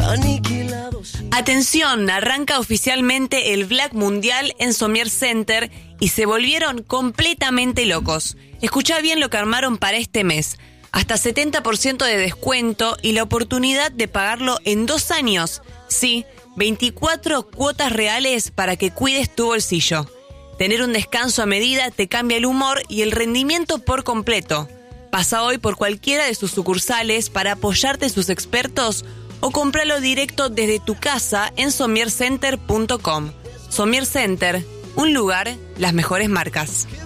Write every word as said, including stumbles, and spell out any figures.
aniquilados. Atención, arranca oficialmente el Black Mundial en Sommier Center y se volvieron completamente locos. Escuchá bien lo que armaron para este mes. Hasta setenta por ciento de descuento y la oportunidad de pagarlo en dos años. Sí, veinticuatro cuotas reales para que cuides tu bolsillo. Tener un descanso a medida te cambia el humor y el rendimiento por completo. Pasa hoy por cualquiera de sus sucursales para apoyarte sus expertos o cómpralo directo desde tu casa en sommier center punto com. Sommier Center, un lugar, las mejores marcas.